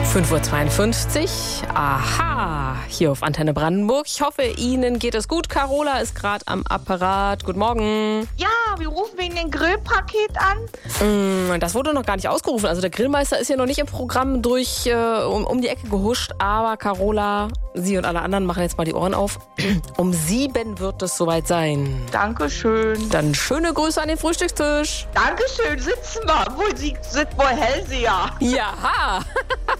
5:52 Uhr. Aha, hier auf Antenne Brandenburg. Ich hoffe, Ihnen geht es gut. Carola ist gerade am Apparat. Guten Morgen. Ja, wir rufen wegen dem Grillpaket an. Das wurde noch gar nicht ausgerufen. Also der Grillmeister ist ja noch nicht im Programm um die Ecke gehuscht. Aber Carola, Sie und alle anderen machen jetzt mal die Ohren auf. Um 7 wird es soweit sein. Dankeschön. Dann schöne Grüße an den Frühstückstisch. Dankeschön, sitzen wir. Wo hält sie ja? Ja.